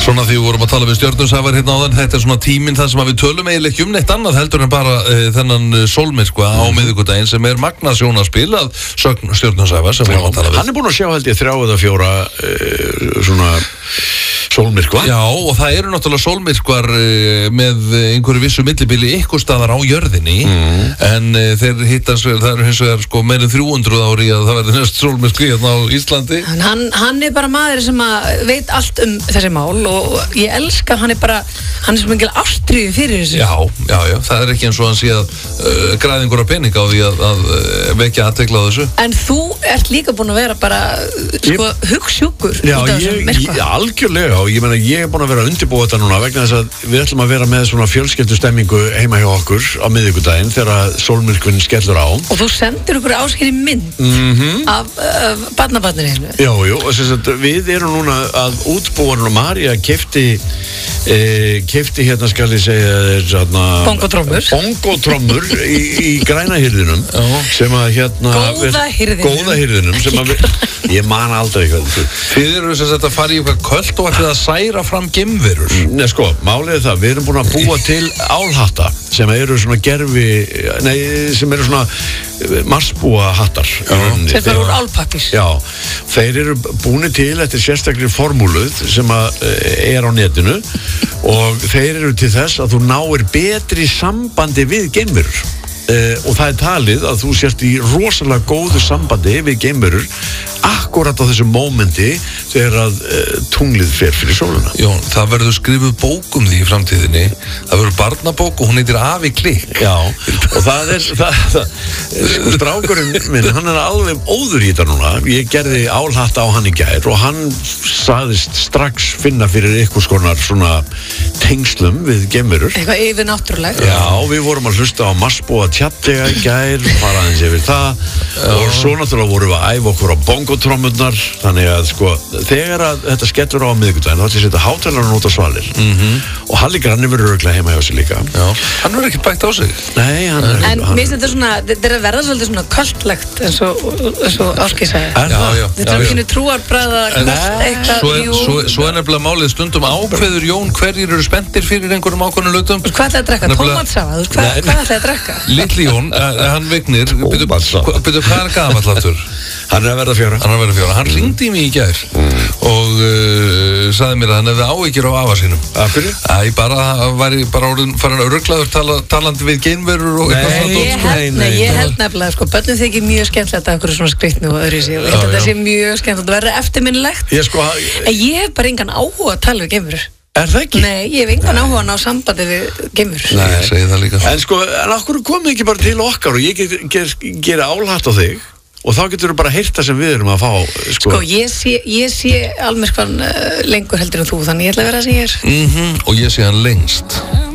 Svona því við vorum að tala við stjörnusafar hérna áðan, þetta svona tíminn þar sem við tölum eiginlega ekki neitt annað heldur en bara þennan sólmyrkva á miðvikudaginn sem magnað sjónarspil að sögn stjörnusafar sem við vorum að tala við. Hann búinn að sjá held ég 3 eða 4 svona sólmyrkva. Já, og það eru náttúrulega sólmyrkvar með einhverju vissu millibili ykkur staðar á jörðinni en þeir hittast, það eru hins vegar sko meira en 300 ári að það verði næst sólmyrkvi hérna á Íslandi. Hann bara maður sem veit allt þessi mál og ég elska hann svo mikil ástríðu fyrir þessu. Já, það ekki eins og hann sé að græða einhverja pening á því að vekja athygli á þessu. En þú ert líka búin að vera bara sko hugsjúkur út af þessum myrkva. Já, algjörlega og ég meina ég búin að vera að undirbúa þetta núna vegna þess að við ætlum að vera með svona fjölskyldustemmingu heima hjá okkur á miðvikudaginn þegar sólmyrkvinn skellur á. Og þú sendir okkur áskilin mynd af barnabarninu. Jú, og þess að við erum núna að útbúa og María keypti hérna skal ég segja þér bongotrommur í græna hirðinum sem að hérna góða hirðinum sem að ég man aldrei hvað þið eru sem sagt að fara í eitthvað költ og ætlið að særa fram geimverur. Nei sko, málið það, við erum búin að búa til álhatta sem eru svona sem eru svona marsbúa hattar þeir fara úr álpappís. Já, þeir eru búin til eftir sérstakri formúluð sem að á netinu og þeir eru til þess að þú náir betri sambandi við geimverur og það er talið að þú sért í rosalega góðu sambandi við geimverur akkurat á þessu mómenti þegar að tunglið fer fyrir sóluna. Jón, það verður skrifuð bók um því í framtíðinni. Það verður barnabók og hún heitir Afi Klikk. Já, og það strákurinn minn, hann er alveg óður í þetta núna. Ég gerði álhatta á hann í gær og hann sagðist strax finna fyrir ykkur skonar svona tengslum við geimverur. Eitthvað yfirnáttúrulegt. Já, við vorum að hlusta á Marsbúa tjallega í gær, fara aðeins yfir það og svo náttúrulega vorum við að æfa okkur á bongotrommurnar, þannig að sko þegar að þetta skellur á miðvikudaginn þá ætlum ég að setja hátalarinn út á svalir og Halli Granni verður örugglega heima hjá sig líka. Já, hann verður ekki bætt á sig. Nei, en mér finnst þetta svona, þetta er að verða svolítið svona kvöldlegt eins og Ásgeir sagði. Já. Þetta er ekki trúarbræða Svo er nefnilega málið stundum ákveður Jón hverjir eru spenntir fyrir einhverjum ákveðnum hlutum. Hvað ætlaði að drekka? Tómatsafa? Hvað ætlaði að drekka? Litli Jón, hann Vignir, byrju hvað er gamall aftur? Hann er að verða 4. Hann ringdi í mig í gær og sagði mér að hann hefði áhyggjur á afa sínum. Af hverju? Hann væri bara orðin farin að ruglaður talandi við geimverur og eitthvað svona. Ég held nefnilega, sko, börnum þykir mjög skemmtilegt að einhverju svona skrýtnu og öðru sig og ég held að það sé mjög skemmtilegt að verða eftirminnilegt. En ég hef bara engan áhuga að tala við geimverur. Er það ekki? Nei, ég hef engan áhuga að ná sambandi við geimverur. Nei, ég segi það líka. En sko, en okkur komið ekki bara til okkar og ég gera álhatt á þig og þá getur þú bara heyrt það sem við erum að fá sko ég sé almyrkvan lengur heldur en þú, þannig ég ætla að vera það sem ég er og ég sé hann lengst